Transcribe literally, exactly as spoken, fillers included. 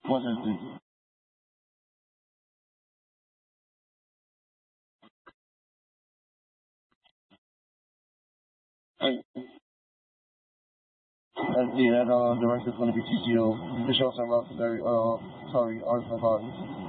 What is it? I, and yeah, that uh, director's gonna be T T O. The show's about very uh sorry, Arthur Harris.